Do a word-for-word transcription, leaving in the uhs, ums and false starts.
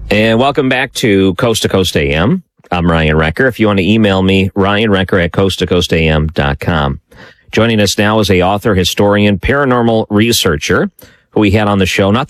And welcome back to Coast to Coast A M. I'm Ryan Recker. If you want to email me, Ryan Recker at coast to coast a m dot com. Joining us now is a author, historian, paranormal researcher who we had on the show not